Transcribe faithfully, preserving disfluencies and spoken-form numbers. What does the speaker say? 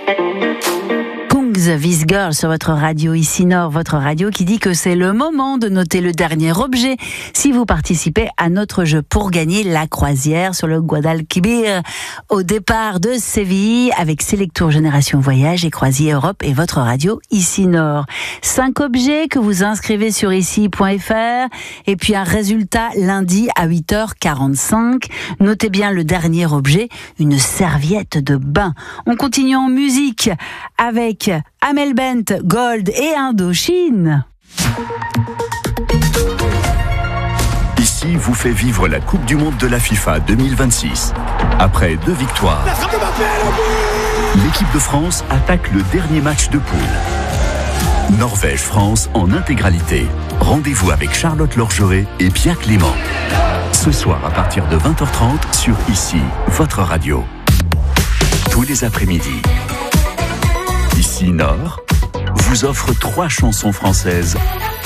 This Girl sur votre radio ici Nord, votre radio qui dit que c'est le moment de noter le dernier objet si vous participez à notre jeu pour gagner la croisière sur le Guadalquivir au départ de Séville avec Selectour Génération Voyage et Croisier Europe et votre radio ici Nord. Cinq objets que vous inscrivez sur ici point f r et puis un résultat lundi à huit heures quarante-cinq. Notez bien le dernier objet, une serviette de bain. On continue en musique avec Amel Bent, Gold et Indochine. Ici vous fait vivre la Coupe du Monde de la FIFA deux mille vingt-six. Après deux victoires, l'équipe de France attaque le dernier match de poule. Norvège-France en intégralité. Rendez-vous avec Charlotte Lorgeret et Pierre Clément. Ce soir à partir de vingt heures trente sur Ici, votre radio. Tous les après-midi. Ici Nord vous offre trois chansons françaises